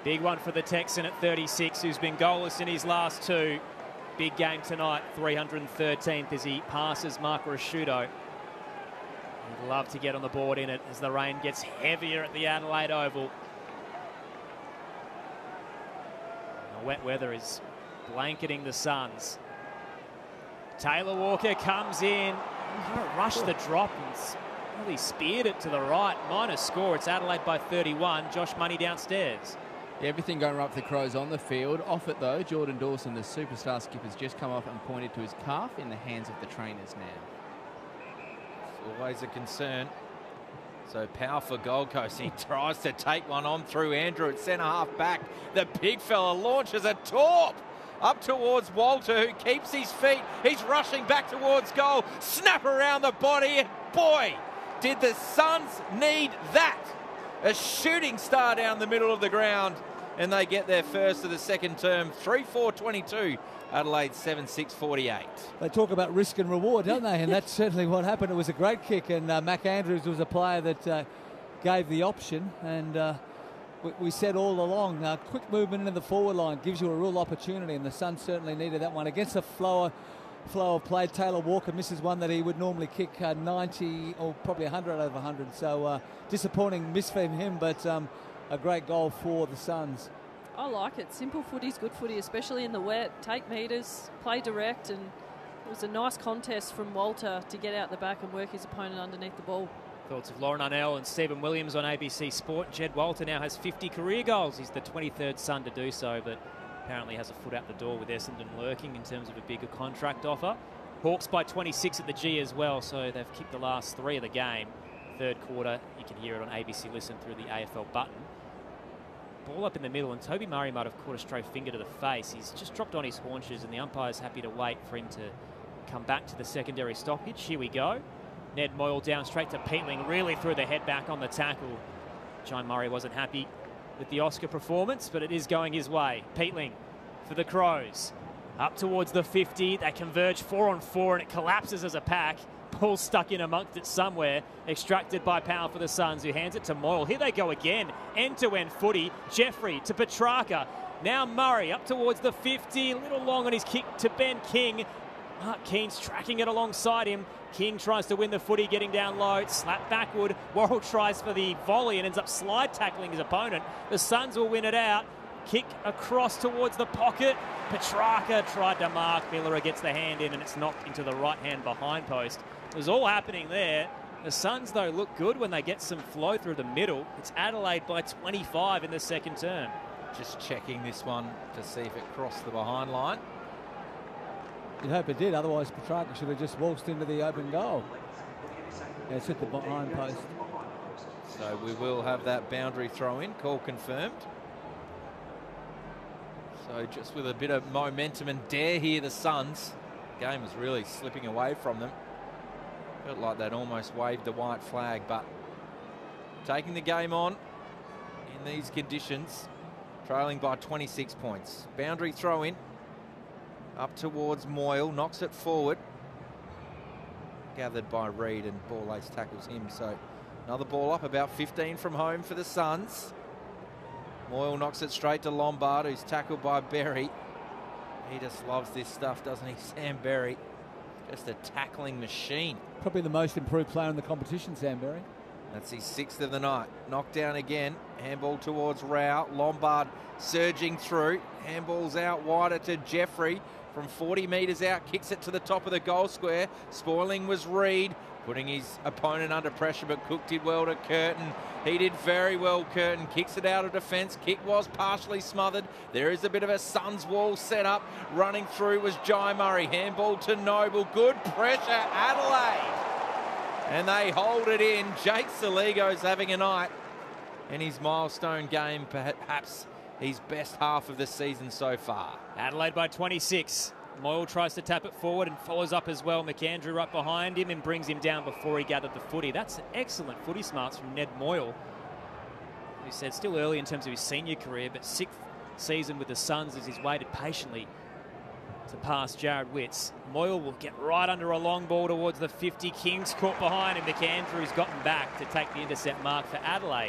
Big one for the Texan at 36, who's been goalless in his last two. Big game tonight, 313th as he passes Mark Rasciuto. He'd love to get on the board in it as the rain gets heavier at the Adelaide Oval. The wet weather is blanketing the Suns. Taylor Walker comes in, rushed the drop and really speared it to the right. Minor score, it's Adelaide by 31. Josh Money downstairs. Yeah, everything going right for the Crows on the field. Off it though, Jordan Dawson, the superstar skipper, has just come off and pointed to his calf in the hands of the trainers now. It's always a concern. So powerful Gold Coast. He tries to take one on through Andrew at centre half back. The big fella launches a torp up towards Walter, who keeps his feet. He's rushing back towards goal. Snap around the body, and boy, did the Suns need that. A shooting star down the middle of the ground, and they get their first of the second term. 3-4-22. Adelaide 7-6-48. They talk about risk and reward, don't they? And that's certainly what happened. It was a great kick, and Mac Andrews was a player that gave the option. And we said all along, quick movement into the forward line gives you a real opportunity, and the Suns certainly needed that one. Against a flow of play, Taylor Walker misses one that he would normally kick 90 or probably 100 out of 100. So disappointing miss for him, but a great goal for the Suns. I like it. Simple footy's good footy, especially in the wet. Take meters, play direct, and it was a nice contest from Walter to get out the back and work his opponent underneath the ball. Thoughts of Lauren Arnell and Stephen Williams on ABC Sport. Jed Walter now has 50 career goals. He's the 23rd son to do so, but apparently has a foot out the door with Essendon lurking in terms of a bigger contract offer. Hawks by 26 at the G as well, so they've kicked the last three of the game. Third quarter, you can hear it on ABC Listen through the AFL button. Ball up in the middle, and Toby Murray might have caught a stray finger to the face. He's just dropped on his haunches, and the umpire's happy to wait for him to come back to the secondary stoppage. Here we go. Ned Moyle down straight to Peatling, really threw the head back on the tackle. John Murray wasn't happy with the Oscar performance, but it is going his way. Peatling for the Crows. Up towards the 50. They converge 4-on-4, and it collapses as a pack. Ball stuck in amongst it somewhere. Extracted by Powell for the Suns, who hands it to Moyle. Here they go again. End-to-end footy. Jeffrey to Petrarca. Now Murray up towards the 50. A little long on his kick to Ben King. Mark Keen's tracking it alongside him. King tries to win the footy, getting down low. Slap backward. Worrell tries for the volley and ends up slide tackling his opponent. The Suns will win it out. Kick across towards the pocket. Petrarca tried to mark. Miller gets the hand in, and it's knocked into the right-hand behind post. It was all happening there. The Suns, though, look good when they get some flow through the middle. It's Adelaide by 25 in the second term. Just checking this one to see if it crossed the behind line. You'd hope it did, otherwise Petrarca should have just waltzed into the open goal. Yeah, it's hit the behind post. So we will have that boundary throw in, call confirmed. So just with a bit of momentum and dare here, the Suns. The game was really slipping away from them. Felt like they'd almost waved the white flag, but taking the game on in these conditions, trailing by 26 points. Boundary throw in. Up towards Moyle, knocks it forward. Gathered by Reid, and ball ace tackles him. So another ball up, about 15 from home for the Suns. Moyle knocks it straight to Lombard, who's tackled by Berry. He just loves this stuff, doesn't he, Sam Berry? Just a tackling machine. Probably the most improved player in the competition, Sam Berry. That's his sixth of the night. Knocked down again. Handball towards Rao. Lombard surging through. Handball's out wider to Jeffrey. From 40 metres out, kicks it to the top of the goal square. Spoiling was Reid, putting his opponent under pressure, but Cook did well to Curtin. He did very well, Curtin. Kicks it out of defence. Kick was partially smothered. There is a bit of a Suns wall set up. Running through was Jai Murray. Handball to Noble. Good pressure, Adelaide. And they hold it in. Jake Saligo's having a night in his milestone game, perhaps his best half of the season so far. Adelaide by 26. Moyle tries to tap it forward and follows up as well. McAndrew right behind him and brings him down before he gathered the footy. That's an excellent footy smarts from Ned Moyle, who said still early in terms of his senior career, but sixth season with the Suns as he's waited patiently to pass Jared Witts. Moyle will get right under a long ball towards the 50. Kings caught behind, and McAndrew's gotten back to take the intercept mark for Adelaide. It's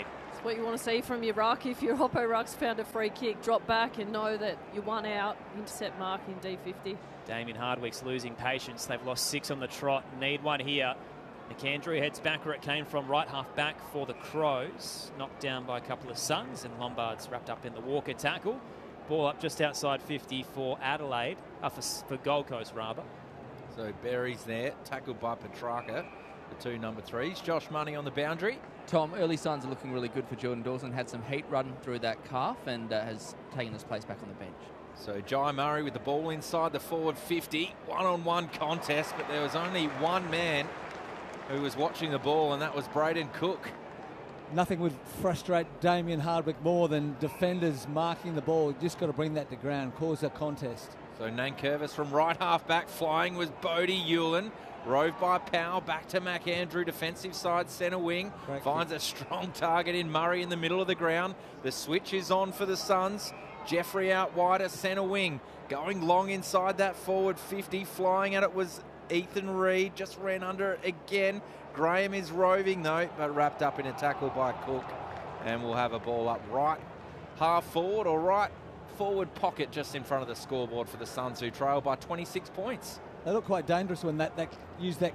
what you want to see from your ruck. If your Oppo ruck's found a free kick, drop back and know that you're one out, intercept mark in D50. Damien Hardwick's losing patience. They've lost 6 on the trot. Need one here. McAndrew heads back where it came from, right half back for the Crows. Knocked down by a couple of Suns, and Lombard's wrapped up in the Walker tackle. Ball up just outside 50 for Adelaide, for Gold Coast rather. So Berry's there, tackled by Petrarca, the 2 number 3s. Josh Money on the boundary. Tom, early signs are looking really good for Jordan Dawson. Had some heat run through that calf and has taken his place back on the bench. So Jai Murray with the ball inside the forward 50. One-on-one contest, but there was only one man who was watching the ball, and that was Braden Cook. Nothing would frustrate Damien Hardwick more than defenders marking the ball. Just got to bring that to ground, cause a contest. So Nankervis from right half back, flying was Bodie Hewlin. Roved by Powell, back to McAndrew, defensive side, centre wing. Great Finds kick. a strong target in Murray in the middle of the ground. The switch is on for the Suns. Jeffrey out wider, centre wing. Going long inside that forward 50. Flying at it was Ethan Reid. Just ran under it again. Graham is roving though, but wrapped up in a tackle by Cook. And we'll have a ball up right half forward or right forward pocket just in front of the scoreboard for the Suns, who trail by 26 points. They look quite dangerous when that used that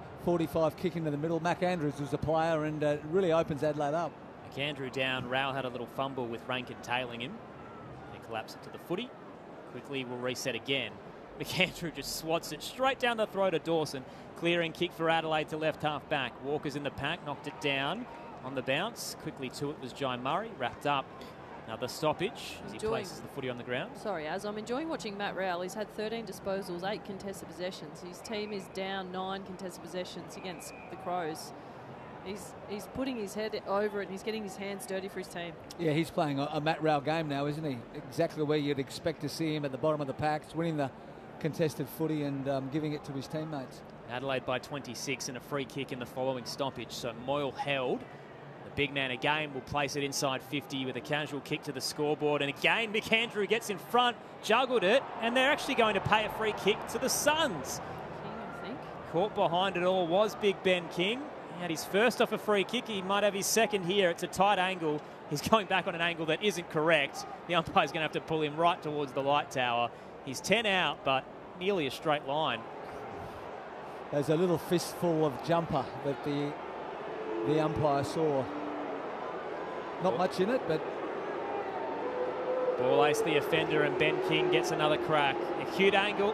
45 kick into the middle. Mac Andrews was a player and it really opens Adelaide up. McAndrew down. Rowell had a little fumble with Rankin tailing him. He collapsed it to the footy. Quickly will reset again. McAndrew just swats it straight down the throat of Dawson. Clearing kick for Adelaide to left half back. Walker's in the pack, knocked it down on the bounce. Quickly to it was Jai Murray, wrapped up. Another stoppage as he places the footy on the ground. Sorry, Az, I'm enjoying watching Matt Rowell. He's had 13 disposals, 8 contested possessions. His team is down 9 contested possessions against the Crows. He's putting his head over it and he's getting his hands dirty for his team. Yeah, he's playing a Matt Rowell game now, isn't he? Exactly where you'd expect to see him at the bottom of the packs, winning the contested footy and giving it to his teammates. Adelaide by 26 and a free kick in the following stoppage. So Moyle held. The big man again will place it inside 50 with a casual kick to the scoreboard. And again, McAndrew gets in front, juggled it, and they're actually going to pay a free kick to the Suns. King, I think. Caught behind it all was Big Ben King. He had his first off a free kick. He might have his second here. It's a tight angle. He's going back on an angle that isn't correct. The umpire's going to have to pull him right towards the light tower. He's 10 out, but nearly a straight line. There's a little fistful of jumper that the umpire saw. Not much in it, but... Ball ace the offender, and Ben King gets another crack. Acute angle.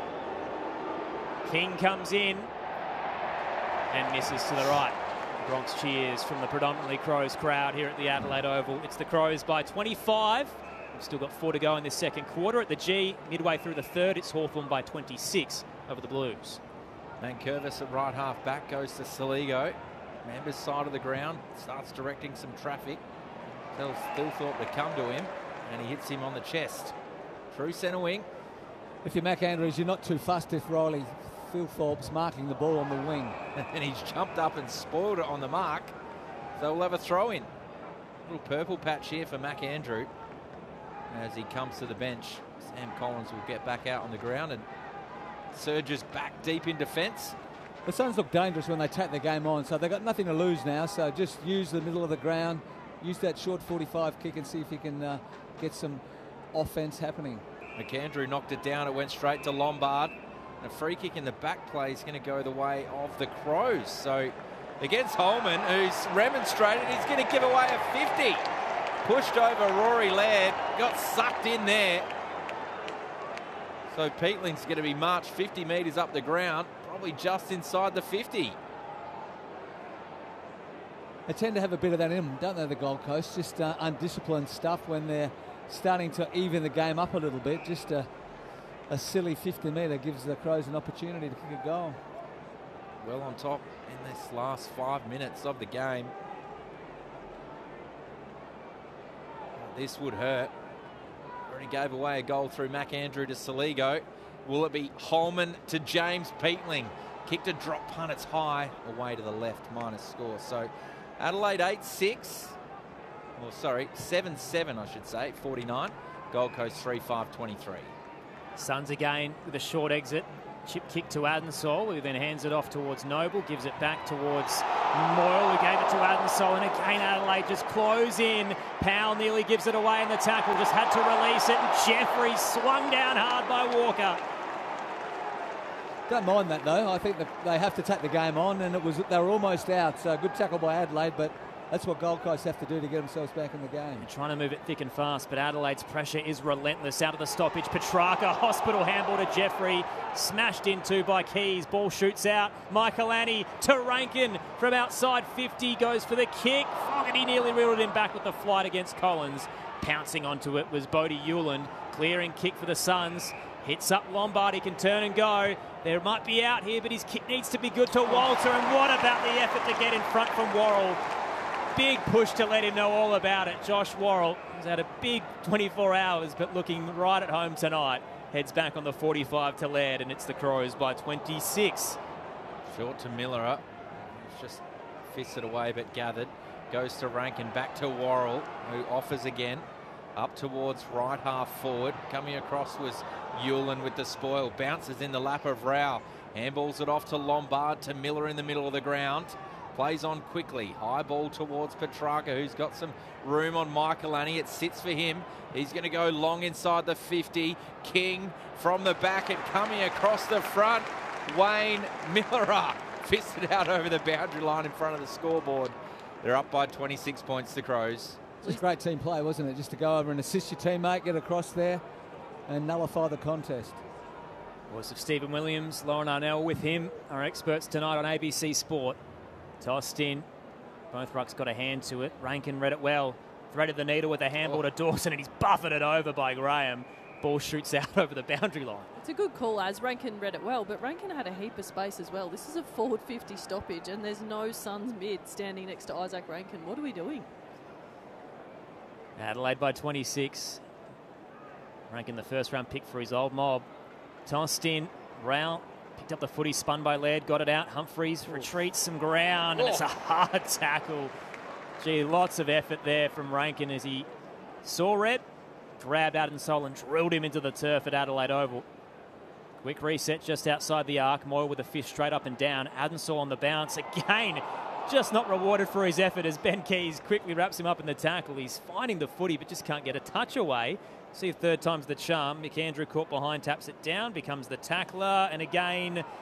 King comes in and misses to the right. Bronx cheers from the predominantly Crows crowd here at the Adelaide Oval. It's the Crows by 25. We've still got 4 to go in this second quarter. At the G, midway through the third, it's Hawthorn by 26 over the Blues. Nankervis at right half back goes to Saligo. Members side of the ground, starts directing some traffic. Tells Thilthorpe to come to him, and he hits him on the chest. Through centre wing. If you're Mac Andrews, you're not too fussed if Riley Thilthorpe's marking the ball on the wing. And he's jumped up and spoiled it on the mark. So we'll have a throw in. Little purple patch here for Mac Andrew. As he comes to the bench, Sam Collins will get back out on the ground and surges back deep in defence. The Suns look dangerous when they take the game on, so they've got nothing to lose now, so just use the middle of the ground, use that short 45 kick and see if you can get some offence happening. McAndrew knocked it down, it went straight to Lombard. A free kick in the back play is going to go the way of the Crows. So against Holman, who's remonstrated, he's going to give away a 50. Pushed over Rory Laird, got sucked in there. So Peatling's going to be marched 50 metres up the ground, probably just inside the 50. They tend to have a bit of that in them, don't they, the Gold Coast? Just undisciplined stuff when they're starting to even the game up a little bit. Just a silly 50-metre gives the Crows an opportunity to kick a goal. Well on top in this last 5 minutes of the game. This would hurt. Already gave away a goal through McAndrew to Saligo. Will it be Holman to James Peatling? Kicked a drop punt, it's high, away to the left, minus score. So Adelaide 8-6, or sorry, 7-7 I should say, 49. Gold Coast 3-5-23. Suns again with a short exit. Chip kick to Adensol, who then hands it off towards Noble, gives it back towards Moyle, who gave it to Adensol, and again Adelaide just close in. Powell nearly gives it away in the tackle, just had to release it, and Jeffrey swung down hard by Walker. Don't mind that though. I think that they have to take the game on, and they were almost out. So good tackle by Adelaide, but that's what Gold Coast have to do to get themselves back in the game. They're trying to move it thick and fast, but Adelaide's pressure is relentless. Out of the stoppage, Petrarca, hospital handball to Jeffrey, smashed into by Keys. Ball shoots out. Michaelani to Rankin from outside 50, goes for the kick. Fogarty nearly reeled him back with the flight against Collins. Pouncing onto it was Bodie Hewland. Clearing kick for the Suns. Hits up Lombard, he can turn and go. There might be out here, but his kick needs to be good to Walter. And what about the effort to get in front from Worrell? Big push to let him know all about it. Josh Worrell has had a big 24 hours, but looking right at home tonight. Heads back on the 45 to Laird, and it's the Crows by 26. Short to Miller. Just fisted away, but gathered. Goes to Rankin, back to Worrell, who offers again. Up towards right half forward. Coming across was Hewland with the spoil. Bounces in the lap of Rao. Handballs it off to Lombard, to Miller in the middle of the ground. Plays on quickly. High ball towards Petrarca, who's got some room on Michaelani. It sits for him. He's going to go long inside the 50. King from the back and coming across the front. Wayne Miller fisted out over the boundary line in front of the scoreboard. They're up by 26 points, the Crows. It was great team play, wasn't it? Just to go over and assist your teammate, get across there and nullify the contest. Voice of Stephen Williams, Lauren Arnell with him, our experts tonight on ABC Sport. Tossed in. Both rucks got a hand to it. Rankin read it well. Threaded the needle with a handball to Dawson, and he's buffeted over by Graham. Ball shoots out over the boundary line. It's a good call, as Rankin read it well, but Rankin had a heap of space as well. This is a forward 50 stoppage, and there's no Suns mid standing next to Isaac Rankin. What are we doing? Adelaide by 26. Rankin the first round pick for his old mob. Tossed in. Rao picked up the footy, spun by Laird, got it out. Humphreys retreats some ground, and it's a hard tackle. Gee, lots of effort there from Rankin as he saw red, grabbed Adensol and drilled him into the turf at Adelaide Oval. Quick reset just outside the arc. Moyle with a fist straight up and down. Adensol on the bounce again. Just not rewarded for his effort as Ben Keys quickly wraps him up in the tackle. He's finding the footy but just can't get a touch away. See if third time's the charm. McAndrew caught behind, taps it down, becomes the tackler, and again